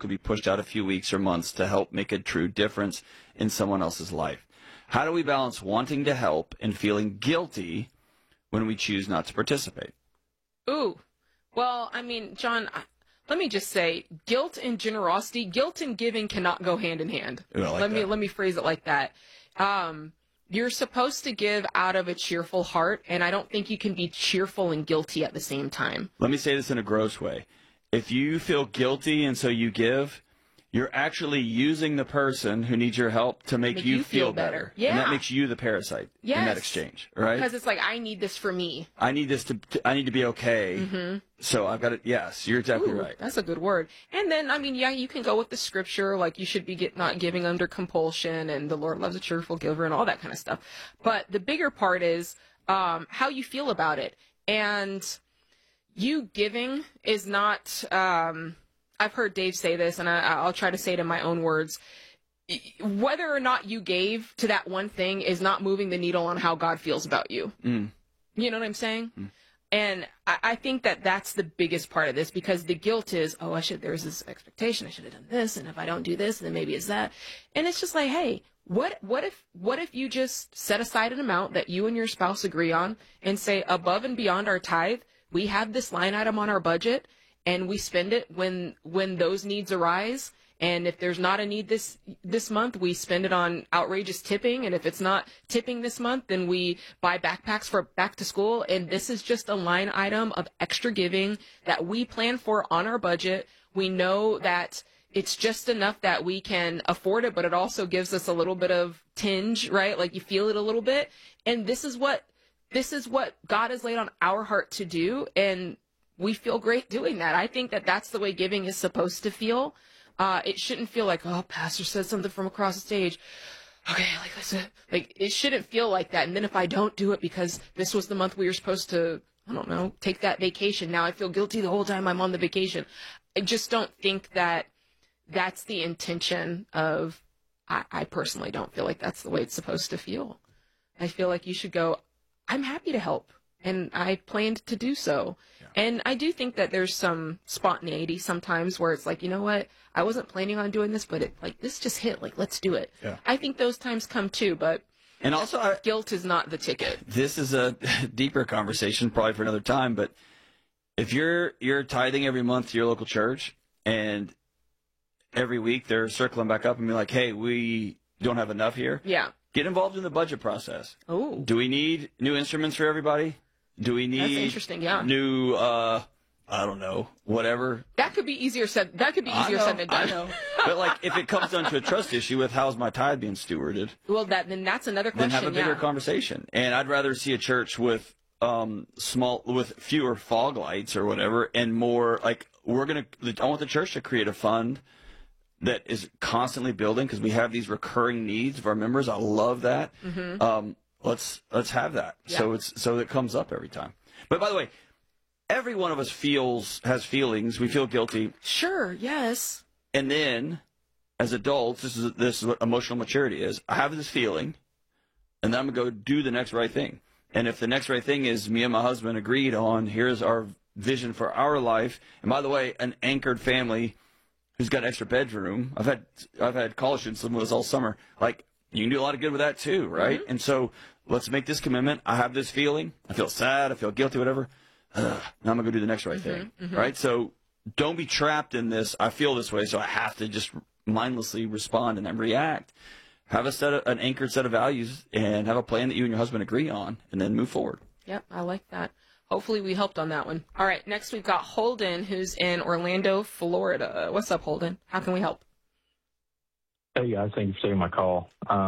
could be pushed out a few weeks or months to help make a true difference in someone else's life. How do we balance wanting to help and feeling guilty when we choose not to participate? Ooh, well, I mean, John, let me just say, guilt and generosity, guilt and giving cannot go hand in hand. Ooh, let me phrase it like that. You're supposed to give out of a cheerful heart, and I don't think you can be cheerful and guilty at the same time. Let me say this in a gross way. If you feel guilty and so you give, you're actually using the person who needs your help to make you feel better. Yeah. And that makes you the parasite in that exchange, right? Because it's like, I need this for me. I need this I need to be okay. Mm-hmm. So I've got it. Yes, you're exactly right. That's a good word. And then, I mean, yeah, you can go with the scripture, like you should be not giving under compulsion, and the Lord loves a cheerful giver, and all that kind of stuff. But the bigger part is how you feel about it. And you giving is not, I've heard Dave say this, and I'll try to say it in my own words. Whether or not you gave to that one thing is not moving the needle on how God feels about you. Mm. You know what I'm saying? Mm. And I think that that's the biggest part of this, because the guilt is, there's this expectation, I should have done this, and if I don't do this, then maybe it's that. And it's just like, hey, what if you just set aside an amount that you and your spouse agree on and say, above and beyond our tithe, we have this line item on our budget, and we spend it when those needs arise. And if there's not a need this month, we spend it on outrageous tipping. And if it's not tipping this month, then we buy backpacks for back to school. And this is just a line item of extra giving that we plan for on our budget. We know that it's just enough that we can afford it, but it also gives us a little bit of tinge, right? Like you feel it a little bit. And this is what God has laid on our heart to do. And we feel great doing that. I think that that's the way giving is supposed to feel. It shouldn't feel like, oh, pastor said something from across the stage. Okay, it shouldn't feel like that. And then if I don't do it because this was the month we were supposed to, I don't know, take that vacation, now I feel guilty the whole time I'm on the vacation. I just don't think that that's the intention of, I personally don't feel like that's the way it's supposed to feel. I feel like you should go, I'm happy to help, and I planned to do so. Yeah. And I do think that there's some spontaneity sometimes where it's like, you know what, I wasn't planning on doing this, but this just hit, like, let's do it. Yeah. I think those times come too, but and also guilt is not the ticket. This is a deeper conversation, probably for another time, but if you're tithing every month to your local church, and every week they're circling back up and be like, hey, we don't have enough here. Yeah. Get involved in the budget process. Oh. Do we need new instruments for everybody? Do we need That's interesting, yeah. new, I don't know, whatever? That could be easier said. That could be easier said than done. I know. But like, if it comes down to a trust issue with how's my tithe being stewarded, well, then that's another question. Then have a bigger conversation. And I'd rather see a church with with fewer fog lights or whatever, and more like I want the church to create a fund that is constantly building, because we have these recurring needs of our members. I love that. Mm-hmm. Let's have that. Yeah. So it comes up every time. But by the way, every one of us has feelings. We feel guilty. Sure. Yes. And then, as adults, this is what emotional maturity is. I have this feeling, and then I'm gonna go do the next right thing. And if the next right thing is me and my husband agreed on, here's our vision for our life. And by the way, an anchored family who's got an extra bedroom. I've had college students live with us all summer. Like, you can do a lot of good with that too, right? Mm-hmm. And so let's make this commitment. I have this feeling. I feel sad. I feel guilty, whatever. Now I'm going to go do the next right thing, right? So don't be trapped in this, I feel this way, so I have to just mindlessly respond and then react. Have an anchored set of values, and have a plan that you and your husband agree on, and then move forward. Yep, I like that. Hopefully we helped on that one. All right, next we've got Holden, who's in Orlando, Florida. What's up, Holden? How can we help? Hey, guys. Thank you for taking my call.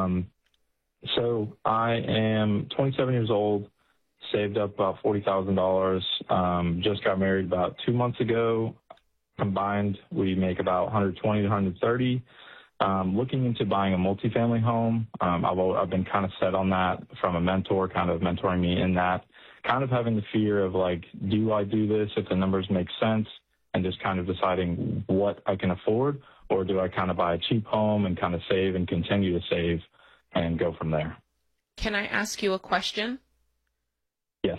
So I am 27 years old, saved up about $40,000, just got married about 2 months ago. Combined, we make about $120 to $130. Looking into buying a multifamily home. I've been kind of set on that from a mentor, kind of mentoring me in that. Kind of having the fear of, like, do I do this if the numbers make sense, and just kind of deciding what I can afford, or do I kind of buy a cheap home and kind of save and continue to save and go from there? Can I ask you a question? Yes.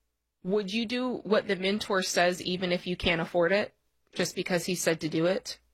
Would you do what the mentor says even if you can't afford it, just because he said to do it?